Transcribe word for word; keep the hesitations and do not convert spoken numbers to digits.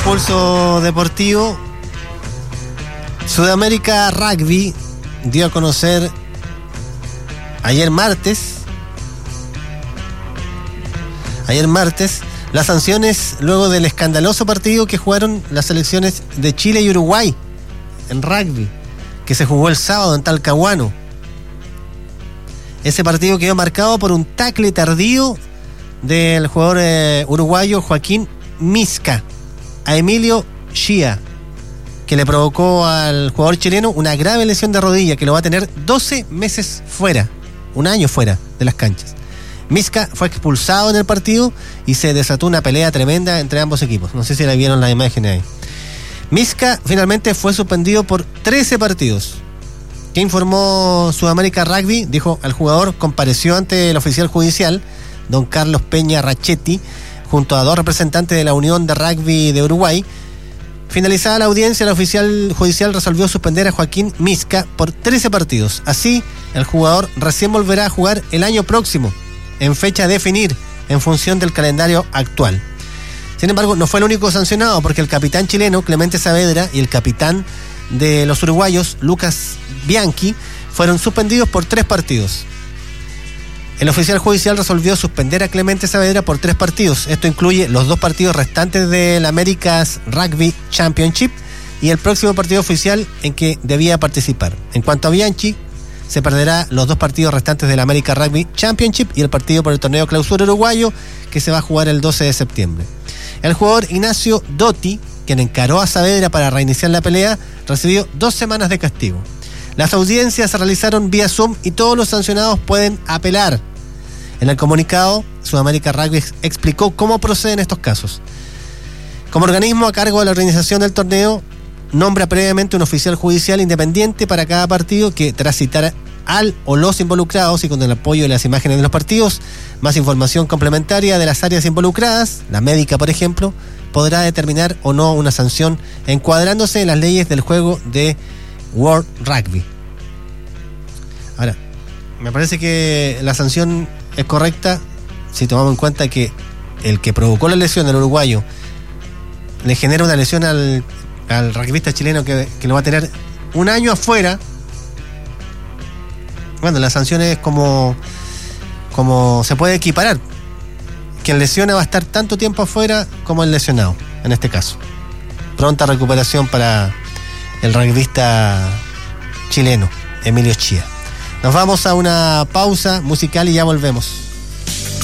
Pulso Deportivo. Sudamérica Rugby dio a conocer ayer martes ayer martes las sanciones luego del escandaloso partido que jugaron las selecciones de Chile y Uruguay en rugby, que se jugó el sábado en Talcahuano. Ese partido quedó marcado por un tackle tardío del jugador eh, uruguayo Joaquín Misca a Emilio Chia, que le provocó al jugador chileno una grave lesión de rodilla que lo va a tener doce meses fuera, un año fuera de las canchas. Misca fue expulsado en el partido y se desató una pelea tremenda entre ambos equipos. No sé si la vieron las imágenes ahí. Misca finalmente fue suspendido por trece partidos. ¿Qué informó Sudamérica Rugby? Dijo, el jugador compareció ante el oficial judicial, don Carlos Peña Rachetti, junto a dos representantes de la Unión de Rugby de Uruguay. Finalizada la audiencia, el oficial judicial resolvió suspender a Joaquín Misca por trece partidos. Así, el jugador recién volverá a jugar el año próximo, en fecha a definir, en función del calendario actual. Sin embargo, no fue el único sancionado, porque el capitán chileno Clemente Saavedra y el capitán de los uruguayos Lucas Bianchi fueron suspendidos por tres partidos. El oficial judicial resolvió suspender a Clemente Saavedra por tres partidos. Esto incluye los dos partidos restantes del America's Rugby Championship y el próximo partido oficial en que debía participar. En cuanto a Bianchi, se perderá los dos partidos restantes del American Rugby Championship y el partido por el torneo clausura uruguayo, que se va a jugar el doce de septiembre. El jugador Ignacio Dotti, quien encaró a Saavedra para reiniciar la pelea, recibió dos semanas de castigo. Las audiencias se realizaron vía Zoom y todos los sancionados pueden apelar. En el comunicado, Sudamérica Rugby explicó cómo proceden estos casos. Como organismo a cargo de la organización del torneo, nombra previamente un oficial judicial independiente para cada partido que, tras citar al o los involucrados y con el apoyo de las imágenes de los partidos, más información complementaria de las áreas involucradas, la médica por ejemplo, podrá determinar o no una sanción encuadrándose en las leyes del juego de World Rugby. Ahora, me parece que la sanción es correcta si tomamos en cuenta que el que provocó la lesión del uruguayo le genera una lesión al, al rugbyista chileno que, que lo va a tener un año afuera. Bueno, la sanción es como, como se puede equiparar. Quien lesiona va a estar tanto tiempo afuera como el lesionado, en este caso. Pronta recuperación para el rugbyista chileno, Emilio Chia. Nos vamos a una pausa musical y ya volvemos.